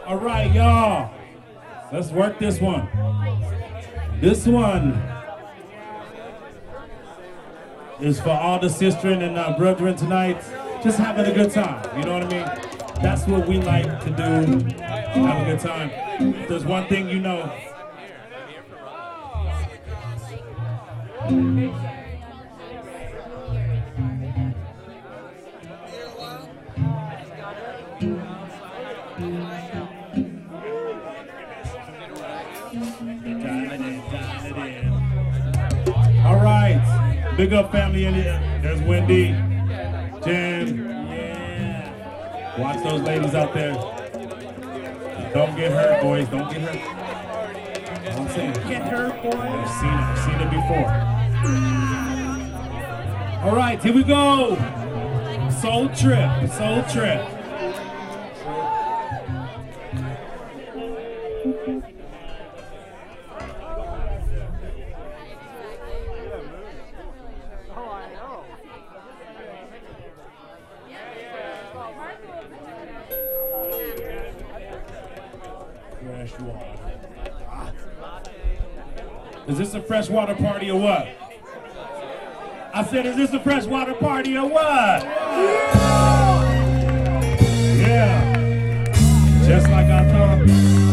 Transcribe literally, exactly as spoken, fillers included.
All right, y'all. Let's work this one. This one is for all the sisters and uh, brethren tonight. Just having a good time. You know what I mean? That's what we like to do. Have a good time. If there's one thing you know. All right, big up family in here. There's Wendy, Jen. Yeah. Watch those ladies out there. Don't get hurt, boys. Don't get hurt. I'm saying, get hurt, boys. I've seen it. I've seen it before. All right, here we go. Soul Trip. Soul Trip. Is this a freshwater party or what? I said, is this a freshwater party or what? Yeah. Just like I thought.